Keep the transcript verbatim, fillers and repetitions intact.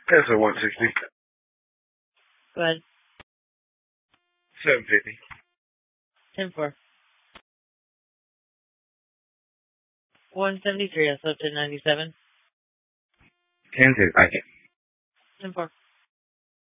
That's a one sixty. Go ahead. Seven fifty. Ten four. One seventy three. That's up to ninety seven. Ten two. I can. Ten four.